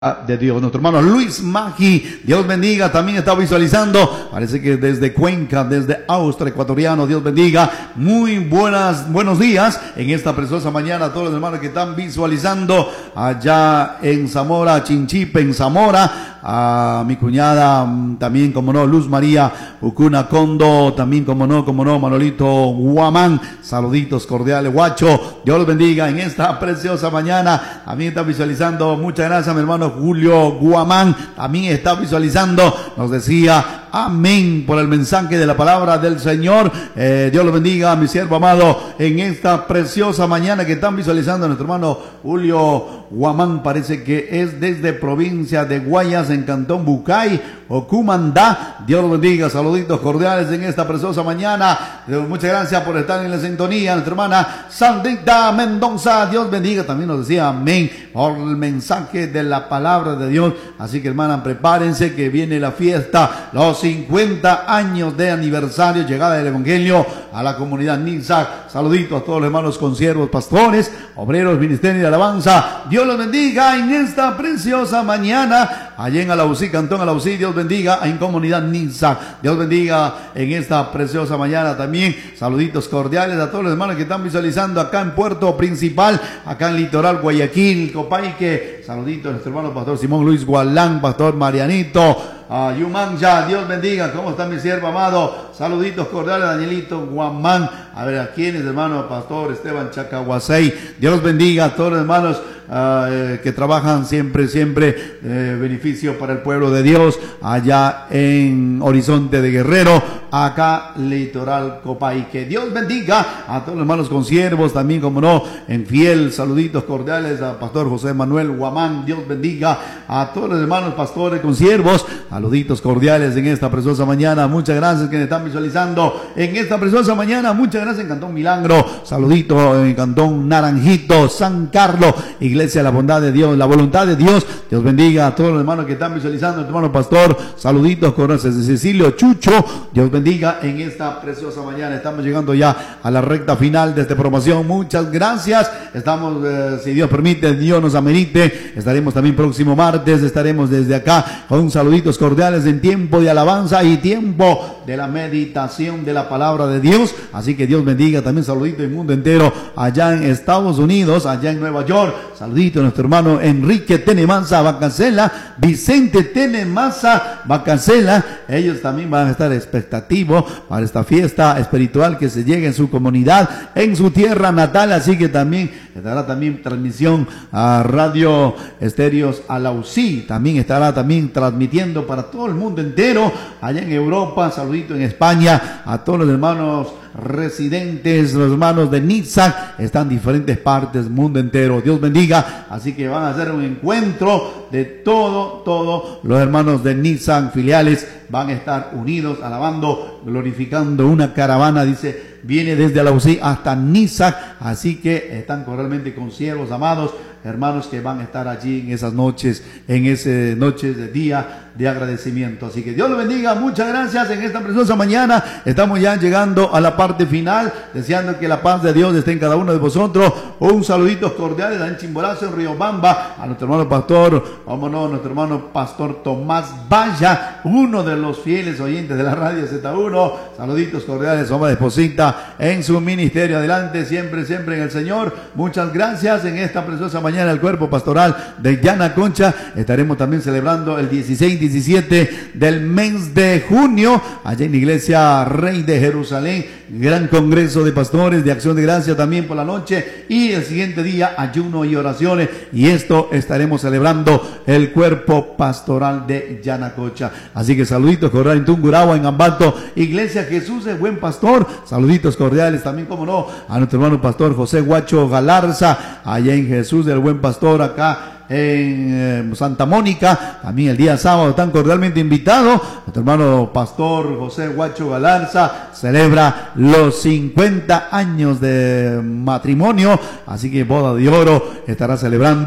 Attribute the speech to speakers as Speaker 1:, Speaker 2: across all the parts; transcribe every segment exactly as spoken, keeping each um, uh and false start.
Speaker 1: de Dios. Nuestro hermano Luis Maggi, Dios bendiga, también está visualizando, parece que desde Cuenca, desde Austria, ecuatoriano, Dios bendiga. Muy buenas, buenos días en esta preciosa mañana a todos los hermanos que están visualizando allá en Zamora, Chinchipe, en Zamora, a mi cuñada también, como no, Luz María Ucuna Condo, también como no, como no, Manolito Guamán, saluditos cordiales, guacho, Dios los bendiga en esta preciosa mañana. También está visualizando, muchas gracias mi hermano Julio Guamán, también está visualizando, nos decía amén por el mensaje de la palabra del Señor. Eh, Dios lo bendiga, mi siervo amado, en esta preciosa mañana que están visualizando. Nuestro hermano Julio Guamán parece que es desde provincia de Guayas, en Cantón Bucay, Ocumandá. Dios lo bendiga, saluditos cordiales en esta preciosa mañana. Muchas gracias por estar en la sintonía. Nuestra hermana Sandita Mendoza, Dios bendiga, también nos decía amén por el mensaje de la palabra de Dios. Así que hermana, prepárense que viene la fiesta, los cincuenta años de aniversario, llegada del Evangelio a la comunidad Nizac. Saluditos a todos los hermanos consiervos, pastores, obreros, ministerio de alabanza. Dios los bendiga en esta preciosa mañana, allá en Alausí, Cantón Alausí. Dios bendiga en comunidad Nizac. Dios bendiga en esta preciosa mañana también. Saluditos cordiales a todos los hermanos que están visualizando acá en Puerto Principal, acá en Litoral, Guayaquil, Copaique. Saluditos a nuestro hermano pastor Simón Luis Gualán, pastor Marianito, a Yumanja. Dios bendiga. ¿Cómo está mi siervo amado? Saluditos cordiales a Danielito Guamán. A ver, ¿a quiénes, hermano? Pastor Esteban Chacahuasey. Dios los bendiga a todos los hermanos uh, eh, que trabajan siempre, siempre eh, beneficio para el pueblo de Dios allá en Horizonte de Guerrero, acá Litoral Copaique. Dios bendiga a todos los hermanos consiervos, también como no, en fiel. Saluditos cordiales a pastor José Manuel Guamán. Dios bendiga a todos los hermanos pastores consiervos. Saluditos cordiales en esta preciosa mañana. Muchas gracias que me están visualizando en esta preciosa mañana. Muchas gracias en Cantón Milagro. Saluditos en Cantón Naranjito, San Carlos, Iglesia de la Bondad de Dios, la voluntad de Dios. Dios bendiga a todos los hermanos que están visualizando. Nuestro hermano pastor, saluditos cordiales de Cecilio Chucho. Dios bendiga en esta preciosa mañana. Estamos llegando ya a la recta final de esta promoción. Muchas gracias. Estamos, eh, si Dios permite, Dios nos amerite, estaremos también próximo martes. Estaremos desde acá con saluditos cordiales en tiempo de alabanza y tiempo de la meditación de la palabra de Dios. Así que Dios bendiga. También saludito en el mundo entero, allá en Estados Unidos, allá en Nueva York. Saludito a nuestro hermano Enrique Tenemaza Bacancela, Vicente Tenemaza Bacancela. Ellos también van a estar expectativos para esta fiesta espiritual que se llegue en su comunidad, en su tierra natal. Así que también estará también transmisión a Radio Estéreos Alausí. También estará también transmitiendo para todo el mundo entero, allá en Europa. Saludito en España a todos los hermanos residentes, los hermanos de Nizac, están en diferentes partes del mundo entero. Dios bendiga. Así que van a hacer un encuentro de todo, todos los hermanos de Nizac filiales van a estar unidos, alabando, glorificando. Una caravana, dice, viene desde Alausí hasta Nizac. Así que están realmente consiervos, amados hermanos, que van a estar allí en esas noches, en esas noches de día de agradecimiento. Así que Dios los bendiga. Muchas gracias en esta preciosa mañana. Estamos ya llegando a la parte final, deseando que la paz de Dios esté en cada uno de vosotros. Un saludito cordial en Chimborazo, en Riobamba, a nuestro hermano pastor, vámonos, nuestro hermano pastor Tomás Valla, uno de los fieles oyentes de la radio Z uno. Saluditos cordiales, hombre de esposita en su ministerio. Adelante, siempre, siempre en el Señor. Muchas gracias en esta preciosa mañana. Mañana el cuerpo pastoral de Yanaconcha estaremos también celebrando el dieciséis y diecisiete del mes de junio allá en la iglesia Rey de Jerusalén, gran congreso de pastores de Acción de Gracia también por la noche, y el siguiente día ayuno y oraciones, y esto estaremos celebrando el cuerpo pastoral de Yanaconcha. Así que saluditos cordiales en Tungurahua, en Ambato, Iglesia Jesús el Buen Pastor. Saluditos cordiales también, como no, a nuestro hermano pastor José Guacho Galarza allá en Jesús del Buen Pastor, acá en eh, Santa Mónica. También el día sábado están cordialmente invitados. Nuestro hermano pastor José Guacho Galarza celebra los cincuenta años de matrimonio, así que boda de oro estará celebrando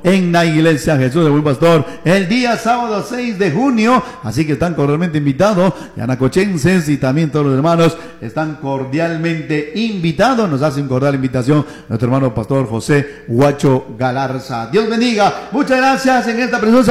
Speaker 1: en la iglesia Jesús de Buen Pastor el día sábado seis de junio. Así que están cordialmente invitados, yanacochenses y también todos los hermanos están cordialmente invitados. Nos hace una cordial invitación nuestro hermano Pastor José Huacho Galarza. Dios bendiga. Muchas gracias en esta preciosa